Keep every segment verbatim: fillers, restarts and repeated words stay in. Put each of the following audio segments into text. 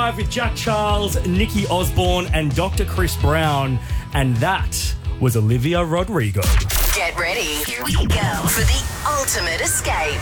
Drive with Jack Charles, Nikki Osborne and Doctor Chris Brown. And that was Olivia Rodrigo. Get ready. Here we go for the ultimate escape.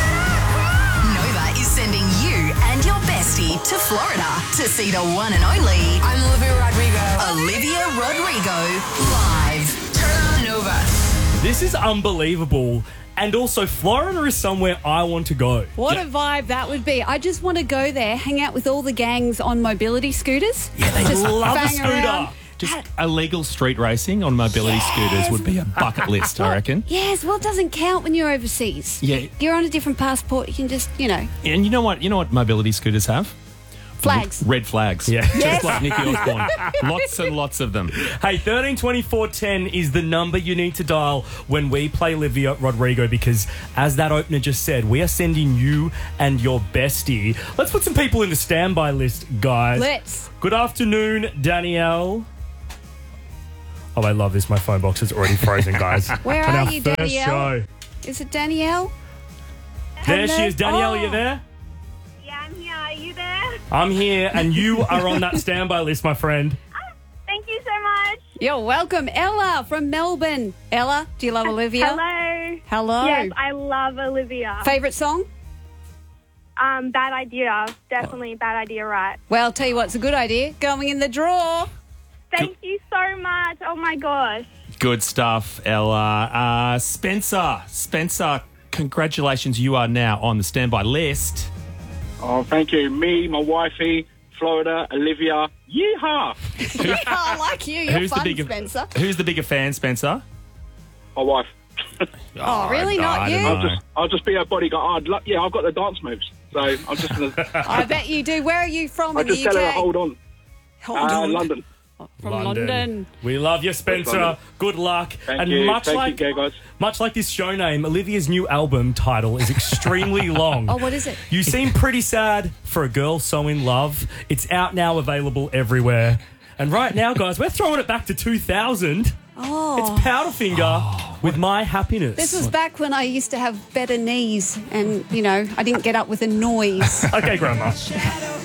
Nova is sending you and your bestie to Florida to see the one and only I'm Olivia Rodrigo. Olivia Rodrigo live. Turn on Nova. This is unbelievable. And also, Florida is somewhere I want to go. What a vibe that would be. I just want to go there, hang out with all the gangs on mobility scooters. Yeah, they Just love a bang scooter. around. Just illegal street racing on mobility scooters would be a bucket list, I reckon. Yes, well, it doesn't count when you're overseas. Yeah. You're on a different passport. You can just, you know, And you know what? You know what mobility scooters have? flags. Red flags. Yeah. Just Yes. like Nikki Osborne. Lots and lots of them. Hey, thirteen twenty-four ten is the number you need to dial when we play Olivia Rodrigo because, as that opener just said, we are sending you and your bestie. Let's put some people in the standby list, guys. Let's. Good afternoon, Danielle. Oh, I love this. My phone box is already frozen, guys. Where On are our you, first Danielle? show. Is it Danielle? There she Hello? is. Danielle, are you Oh. there? Yeah, I'm here. Are you there? I'm here, and you are on that standby list, my friend. Thank you so much. You're welcome. Ella from Melbourne. Ella, do you love Olivia? Hello. Hello. Yes, I love Olivia. Favourite song? Um, bad idea. Definitely bad idea, right? Well, tell you what, it's a good idea. Going in the draw. Thank you so much. Oh my gosh. Good stuff, Ella. Uh, Spencer. Spencer, congratulations. You are now on the standby list. Oh, thank you. Me, my wifey, Florida, Olivia. Yeehaw! Oh, I like you. You're Who's fun, the bigger Spencer. Who's the bigger fan, Spencer? My wife. Oh, really? Not I you? don't I'll know. just, I'll just be her bodyguard. I'd lo- yeah, I've got the dance moves, so I'm just gonna. I bet you do. Where are you from I in the just U K? tell her to hold on. Hold Uh, on. London. From London. We love you, Spencer. London. Good luck. Thank and you. much Thank like you, guys. much like this show name, Olivia's new album title is extremely long. Oh, what is it? You seem pretty sad for a girl so in love. It's out now, available everywhere. And right now, guys, we're throwing it back to two thousand. Oh. It's Powderfinger with My Happiness. This was back when I used to have better knees and, you know, I didn't get up with a noise. Okay, Grandma.